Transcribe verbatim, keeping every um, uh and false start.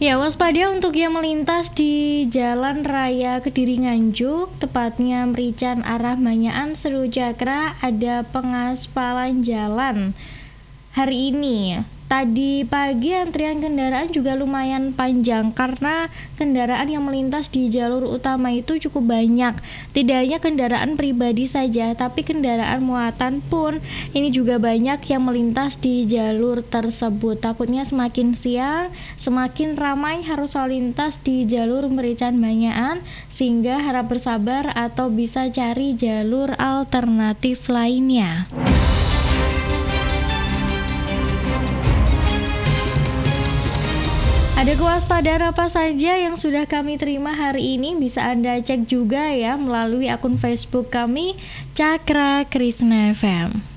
Ya, waspada untuk yang melintas di Jalan Raya Kediri Nganjuk, tepatnya Merican arah Manyaan Seru Cakra, ada pengaspalan jalan hari ini. Tadi pagi antrian kendaraan juga lumayan panjang karena kendaraan yang melintas di jalur utama itu cukup banyak. Tidak hanya kendaraan pribadi saja, tapi kendaraan muatan pun ini juga banyak yang melintas di jalur tersebut. Takutnya semakin siang, semakin ramai harus lalu lintas di jalur Merican Manyaan, sehingga harap bersabar atau bisa cari jalur alternatif lainnya. Ada kewaspadaan apa saja yang sudah kami terima hari ini? Bisa Anda cek juga ya melalui akun Facebook kami Cakra Krisna F M.